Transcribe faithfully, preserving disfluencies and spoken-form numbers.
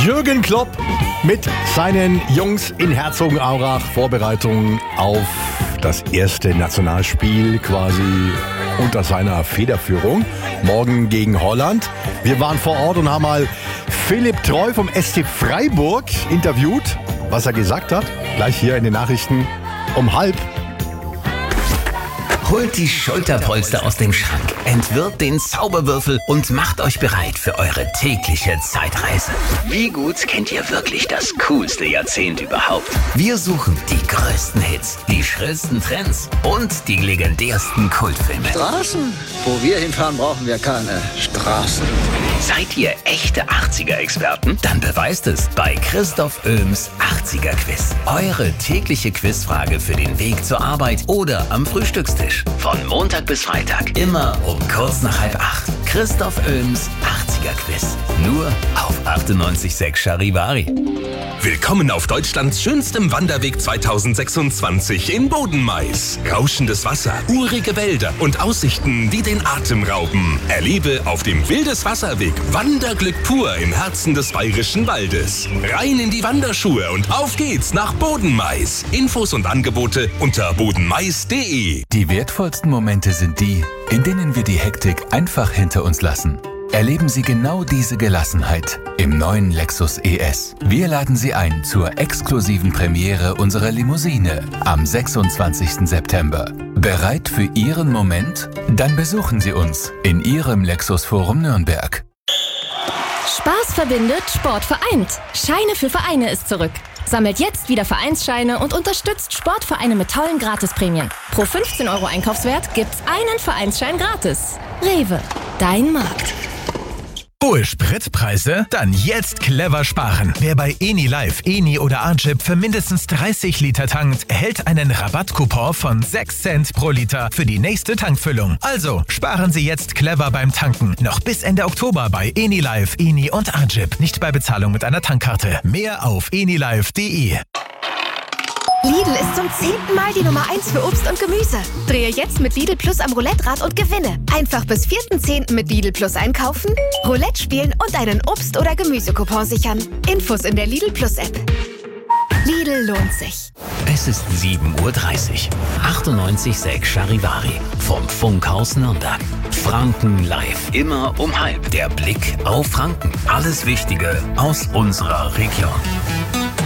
Jürgen Klopp mit seinen Jungs in Herzogenaurach. Vorbereitung auf das erste Nationalspiel quasi unter seiner Federführung. Morgen gegen Holland. Wir waren vor Ort und haben mal Philipp Treu vom S C Freiburg interviewt. Was er gesagt hat, gleich hier in den Nachrichten um halb. Holt die Schulterpolster aus dem Schrank, entwirrt den Zauberwürfel und macht euch bereit für eure tägliche Zeitreise. Wie gut kennt ihr wirklich das coolste Jahrzehnt überhaupt? Wir suchen die größten Hits, die schrillsten Trends und die legendärsten Kultfilme. Straßen? Wo wir hinfahren, brauchen wir keine Straßen. Seid ihr echte achtziger-Experten? Dann beweist es bei Christoph Öhms achtziger-Quiz. Eure tägliche Quizfrage für den Weg zur Arbeit oder am Frühstückstisch. Von Montag bis Freitag, immer um kurz nach halb acht. Christoph Öhms achtziger-Quiz. Nur auf achtundneunzig Komma sechs Charivari. Willkommen auf Deutschlands schönstem Wanderweg zweitausendsechsundzwanzig in Bodenmais. Rauschendes Wasser, urige Wälder und Aussichten, die den Atem rauben. Erlebe auf dem Wildeswasserweg Wanderglück pur im Herzen des Bayerischen Waldes. Rein in die Wanderschuhe und auf geht's nach Bodenmais. Infos und Angebote unter bodenmais punkt de. Die wertvollsten Momente sind die, in denen wir die Hektik einfach hinter uns lassen. Erleben Sie genau diese Gelassenheit im neuen Lexus E S. Wir laden Sie ein zur exklusiven Premiere unserer Limousine am sechsundzwanzigsten September. Bereit für Ihren Moment? Dann besuchen Sie uns in Ihrem Lexus Forum Nürnberg. Spaß verbindet, Sport vereint. Scheine für Vereine ist zurück. Sammelt jetzt wieder Vereinsscheine und unterstützt Sportvereine mit tollen Gratisprämien. Pro fünfzehn Euro Einkaufswert gibt's einen Vereinsschein gratis. Rewe, dein Markt. Hohe Spritpreise? Dann jetzt clever sparen. Wer bei Enilive, Eni oder Archip für mindestens dreißig Liter tankt, erhält einen Rabattcoupon von sechs Cent pro Liter für die nächste Tankfüllung. Also sparen Sie jetzt clever beim Tanken. Noch bis Ende Oktober bei Enilive, Eni und Archip. Nicht bei Bezahlung mit einer Tankkarte. Mehr auf enilive punkt de. Lidl ist zum zehnten Mal die Nummer eins für Obst und Gemüse. Drehe jetzt mit Lidl Plus am Roulette-Rad und gewinne. Einfach bis vierten zehnten mit Lidl Plus einkaufen, Roulette spielen und einen Obst- oder Gemüsecoupon sichern. Infos in der Lidl Plus App. Lidl lohnt sich. Es ist sieben Uhr dreißig. achtundneunzig Komma sechs Charivari. Vom Funkhaus Nürnberg. Franken live. Immer um halb. Der Blick auf Franken. Alles Wichtige aus unserer Region.